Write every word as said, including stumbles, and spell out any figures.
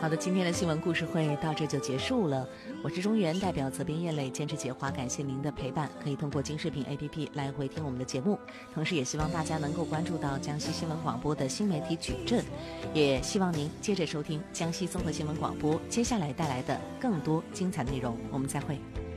好的，今天的新闻故事会到这就结束了。我是中原，代表责编叶磊监制解华，感谢您的陪伴。可以通过金视频 A P P 来回听我们的节目，同时也希望大家能够关注到江西新闻广播的新媒体矩阵，也希望您接着收听江西综合新闻广播接下来带来的更多精彩内容。我们再会。